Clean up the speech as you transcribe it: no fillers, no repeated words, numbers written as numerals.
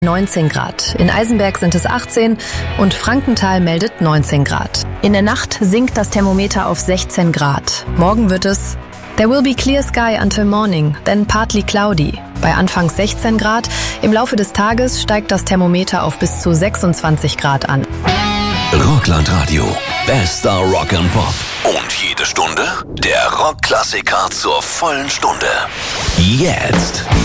19 Grad. In Eisenberg sind es 18 und Frankenthal meldet 19 Grad. In der Nacht sinkt das Thermometer auf 16 Grad. Morgen wird es There will be clear sky until morning, then partly cloudy. Bei anfangs 16 Grad. Im Laufe des Tages steigt das Thermometer auf bis zu 26 Grad an. Rockland Radio. Bester Rock and Pop. Und jede Stunde der Rockklassiker zur vollen Stunde. Jetzt.